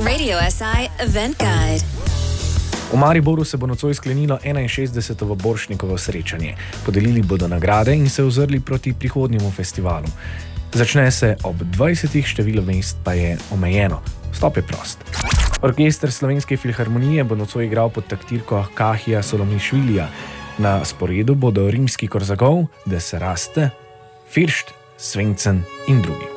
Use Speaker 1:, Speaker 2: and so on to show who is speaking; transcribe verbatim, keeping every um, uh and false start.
Speaker 1: Radio S I Event Guide.
Speaker 2: V Mariboru se bo nocoj sklenilo enainšestdeseto Borštnikovo srečanje. Podelili bodo nagrade in se ozrli proti prihodnjemu festivalu. Začne se ob dvajsetih, število mest pa je omejeno. Vstop je prost. Orkester Slovenske filharmonije bo nocoj igral pod taktirko Kahija Solomišvilija. Na sporedu bodo Rimski Korzakov, De Seraste, First, Svencen in drugi.